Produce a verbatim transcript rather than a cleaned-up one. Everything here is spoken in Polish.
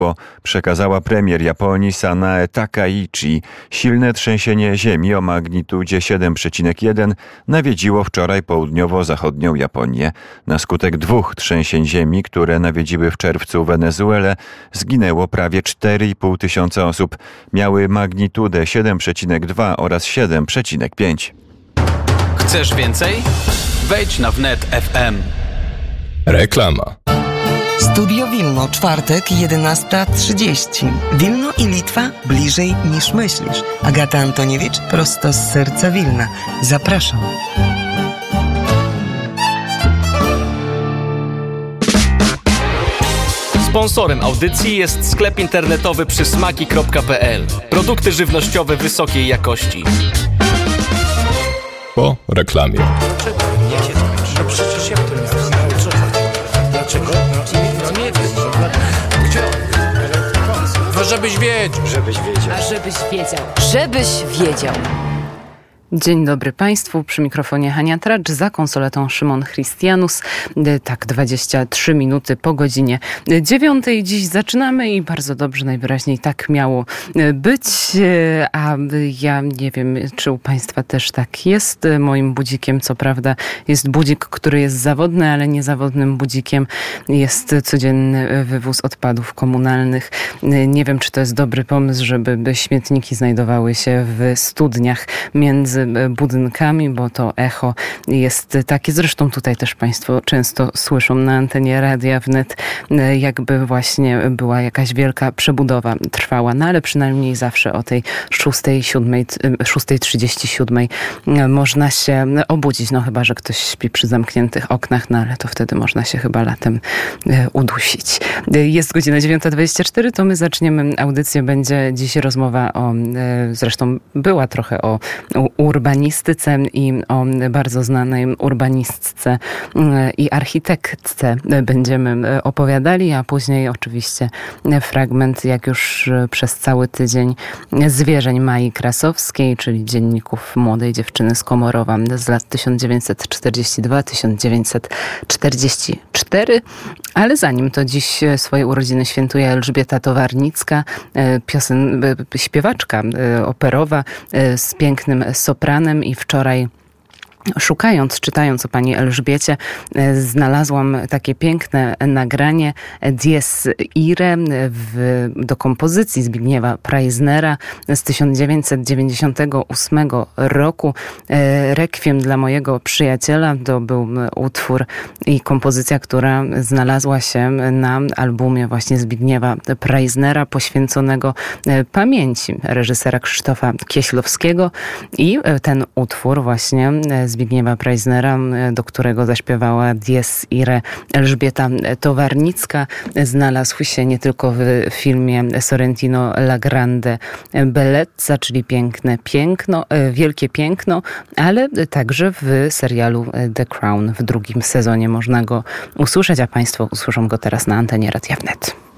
Przekazała premier Japonii Sanae Takaichi. Silne trzęsienie ziemi o magnitudzie siedem przecinek jeden nawiedziło wczoraj południowo-zachodnią Japonię. Na skutek dwóch trzęsień ziemi, które nawiedziły w czerwcu Wenezuelę, zginęło prawie cztery i pół tysiąca osób. Miały magnitudę siedem przecinek dwa oraz siedem przecinek pięć. Chcesz więcej? Wejdź na wnet kropka ef em. Reklama. Studio Wilno, czwartek, jedenasta trzydzieści. Wilno i Litwa bliżej niż myślisz. Agata Antoniewicz, prosto z serca Wilna. Zapraszam. Sponsorem audycji jest sklep internetowy przysmaki kropka pe el. Produkty żywnościowe wysokiej jakości. Po reklamie. No przecież jak to jest? Co chodzi? Dlaczego? No nie wiem. Gdzie? No żebyś wiedział. Żebyś wiedział. A żebyś wiedział. Żebyś wiedział. Dzień dobry Państwu, przy mikrofonie Hania Tracz, za konsoletą Szymon Christianus. Tak, dwadzieścia trzy minuty po godzinie dziewiątej. Dziś zaczynamy i bardzo dobrze, najwyraźniej tak miało być. A ja nie wiem, czy u Państwa też tak jest. Moim budzikiem, co prawda, jest budzik, który jest zawodny, ale niezawodnym budzikiem jest codzienny wywóz odpadów komunalnych. Nie wiem, czy to jest dobry pomysł, żeby śmietniki znajdowały się w studniach między budynkami, bo to echo jest takie. Zresztą tutaj też Państwo często słyszą na antenie Radia Wnet, jakby właśnie była jakaś wielka przebudowa trwała. No ale przynajmniej zawsze o tej szóstej, siódmej, szóstej trzydzieści siedem można się obudzić. No chyba, że ktoś śpi przy zamkniętych oknach, no ale to wtedy można się chyba latem udusić. Jest godzina dziewiąta dwadzieścia cztery, to my zaczniemy audycję. Będzie dziś rozmowa o, zresztą była trochę o urbanistyce i o bardzo znanej urbanistce i architektce będziemy opowiadali, a później oczywiście fragment, jak już przez cały tydzień, zwierzeń Mai Krasowskiej, czyli dzienników młodej dziewczyny z Komorowa z lat tysiąc dziewięćset czterdziesty drugi do tysiąc dziewięćset czterdziestego czwartego. Ale zanim to, dziś swoje urodziny świętuje Elżbieta Towarnicka, piosen, śpiewaczka operowa z pięknym sopranem, i wczoraj, szukając, czytając o pani Elżbiecie, znalazłam takie piękne nagranie Dies Irae w, do kompozycji Zbigniewa Preissnera z tysiąc dziewięćset dziewięćdziesiątego ósmego roku. Rekwiem dla mojego przyjaciela to był utwór i kompozycja, która znalazła się na albumie właśnie Zbigniewa Preissnera poświęconego pamięci reżysera Krzysztofa Kieślowskiego, i ten utwór właśnie Zbigniewa Preissnera, do którego zaśpiewała Dies Irae Elżbieta Towarnicka, znalazł się nie tylko w filmie Sorrentino La Grande Bellezza, czyli Piękne Piękno, Wielkie Piękno, ale także w serialu The Crown. W drugim sezonie można go usłyszeć, a Państwo usłyszą go teraz na antenie Radia Wnet.